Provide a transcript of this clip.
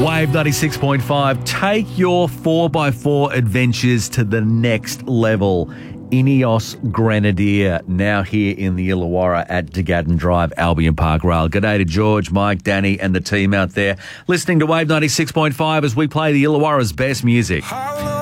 Wave 96.5. Take your 4x4 adventures to the next level. Ineos Grenadier, now here in the Illawarra at Degadden Drive, Albion Park Rail. G'day to George, Mike, Danny and the team out there listening to Wave 96.5 as we play the Illawarra's best music.